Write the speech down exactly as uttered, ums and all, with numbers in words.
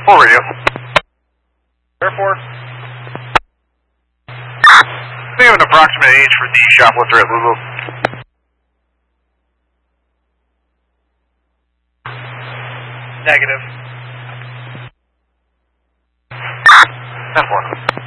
Full radio. Airport. We have an approximate age for the shoplifter at Lulu. Negative. ten four.